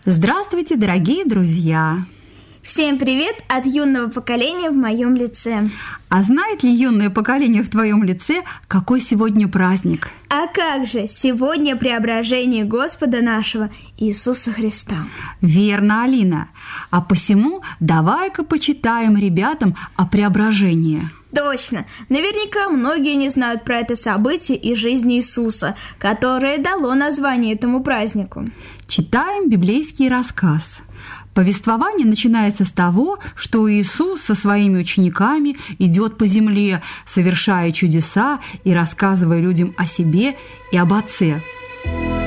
Здравствуйте, дорогие друзья! Всем привет от юного поколения в моем лице. А знает ли юное поколение в твоем лице, какой сегодня праздник? А как же, сегодня преображение Господа нашего Иисуса Христа. Верно, Алина. А посему давай-ка почитаем ребятам о преображении. Точно! Наверняка многие не знают про это событие и жизнь Иисуса, которое дало название этому празднику. Читаем библейский рассказ. Повествование начинается с того, что Иисус со своими учениками идет по земле, совершая чудеса и рассказывая людям о себе и об Отце.